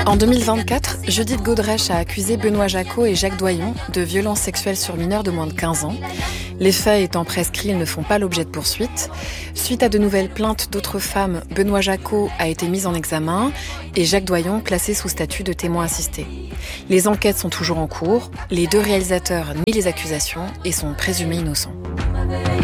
En 2024, Judith Godrèche a accusé Benoît Jacquot et Jacques Doyon de violences sexuelles sur mineurs de moins de 15 ans. Les faits étant prescrits, ils ne font pas l'objet de poursuites. Suite à de nouvelles plaintes d'autres femmes, Benoît Jacquot a été mis en examen et Jacques Doyon placé sous statut de témoin assisté. Les enquêtes sont toujours en cours, les deux réalisateurs nient les accusations et sont présumés innocents.